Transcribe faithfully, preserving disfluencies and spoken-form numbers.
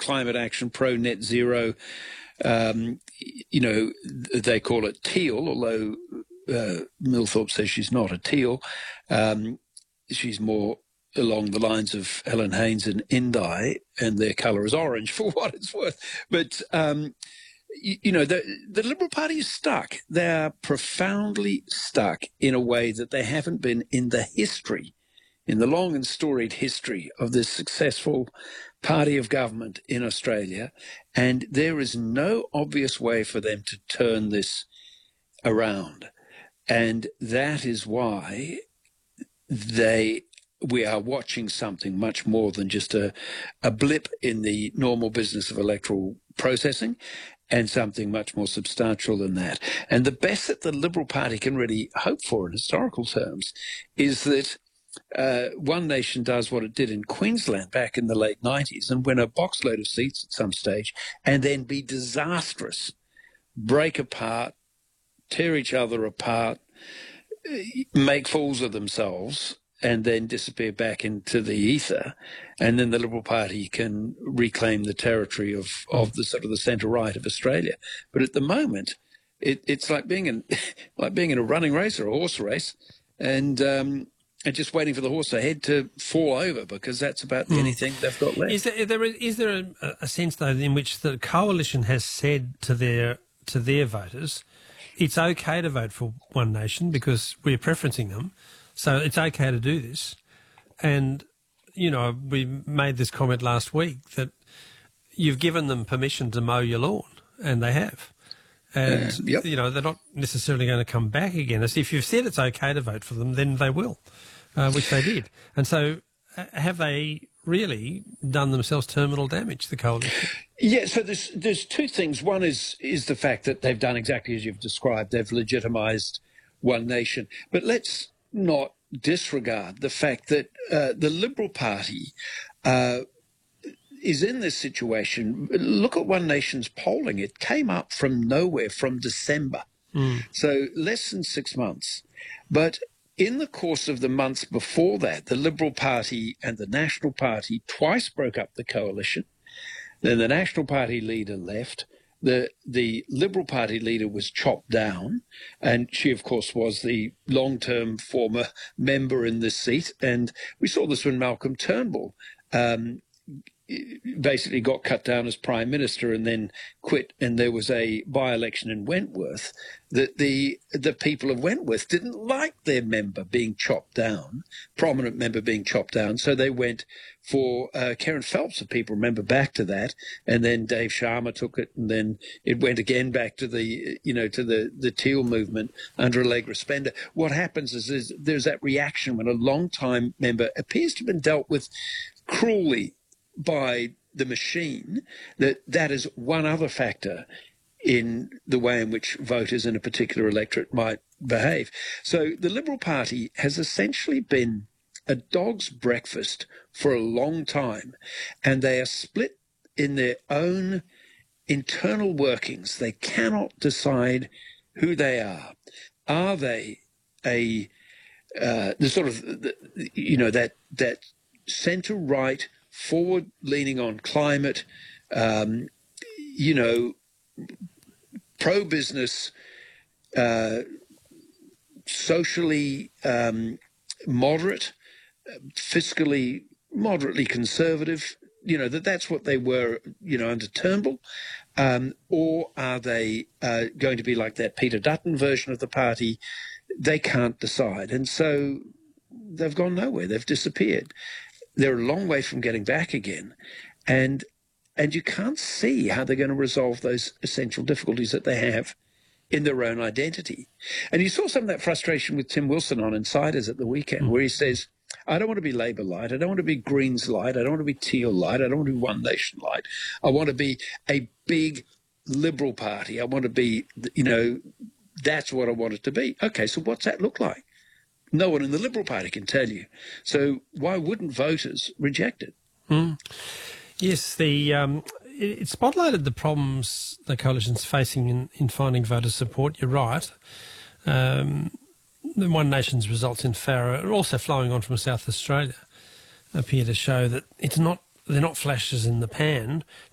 pro-climate action, pro-net zero. Um, you know, they call it teal, although uh, Millthorpe says she's not a teal. Um, she's more along the lines of Helen Haynes and Indi, and their colour is orange, for what it's worth. But, um, you, you know, the, the Liberal Party is stuck. They are profoundly stuck in a way that they haven't been in the history, in the long and storied history of this successful party of government in Australia. And there is no obvious way for them to turn this around. And that is why they... we are watching something much more than just a, a blip in the normal business of electoral processing, and something much more substantial than that. And the best that the Liberal Party can really hope for in historical terms is that uh, One Nation does what it did in Queensland back in the late nineties and win a box load of seats at some stage, and then be disastrous, break apart, tear each other apart, make fools of themselves, and then disappear back into the ether, and then the Liberal Party can reclaim the territory of, of the sort of the centre-right of Australia. But at the moment, it, it's like being in like being in a running race or a horse race, and um, and just waiting for the horse ahead to fall over, because that's about the only thing they've got left. Is there, there is there a, a sense though in which the coalition has said to their to their voters, it's okay to vote for One Nation because we're preferencing them? So it's okay to do this. And, you know, we made this comment last week that you've given them permission to mow your lawn, and they have. And, uh, yep. you know, they're not necessarily going to come back again. As if you've said it's okay to vote for them, then they will, uh, which they did. And so uh, have they really done themselves terminal damage, the coalition? Yeah, so there's there's two things. One is is the fact that they've done exactly as you've described. They've legitimised One Nation. But let's not disregard the fact that uh, the Liberal Party uh, is in this situation. Look at One Nation's polling. It came up from nowhere from December. Mm. So less than six months. But in the course of the months before that, the Liberal Party and the National Party twice broke up the coalition. Then the National Party leader left. The the Liberal Party leader was chopped down, and she, of course, was the long-term former member in this seat. And we saw this when Malcolm Turnbull um, basically got cut down as Prime Minister and then quit, and there was a by-election in Wentworth that the the people of Wentworth didn't like their member being chopped down, prominent member being chopped down, so they went for uh, Karen Phelps, if people remember back to that, and then Dave Sharma took it, and then it went again back to the, you know, to the, the Teal movement under Allegra Spender. What happens is, is there's that reaction when a long-time member appears to have been dealt with cruelly by the machine, that that is one other factor in the way in which voters in a particular electorate might behave. So the Liberal Party has essentially been a dog's breakfast for a long time, and they are split in their own internal workings. They cannot decide who they are. Are they a uh, the sort of the, you know that that centre right, forward leaning on climate, um, you know, pro business, uh, socially um, moderate, fiscally moderately conservative, you know, that that's what they were, you know, under Turnbull? Um, or are they uh, going to be like that Peter Dutton version of the party? They can't decide. And so they've gone nowhere. They've disappeared. They're a long way from getting back again. And and you can't see how they're going to resolve those essential difficulties that they have in their own identity. And you saw some of that frustration with Tim Wilson on Insiders at the weekend, where he says, I don't want to be Labor light. I don't want to be Greens light. I don't want to be Teal light. I don't want to be One Nation light. I want to be a big Liberal Party. I want to be, you know, that's what I want it to be. Okay, so what's that look like? No one in the Liberal Party can tell you. So why wouldn't voters reject it? Mm. Yes, the um, it, it spotlighted the problems the coalition's facing in, in finding voter support. You're right. Um, the One Nation's results in Farrer are also flowing on from South Australia appear to show that it's not they're not flashes in the pan.